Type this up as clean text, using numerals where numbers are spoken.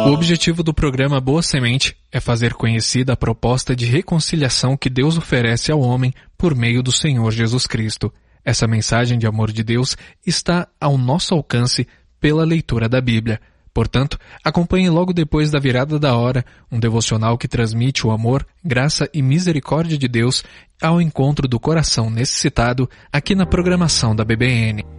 O objetivo do programa Boa Semente é fazer conhecida a proposta de reconciliação que Deus oferece ao homem por meio do Senhor Jesus Cristo. Essa mensagem de amor de Deus está ao nosso alcance pela leitura da Bíblia. Portanto, acompanhe logo depois da virada da hora um devocional que transmite o amor, graça e misericórdia de Deus ao encontro do coração necessitado aqui na programação da BBN.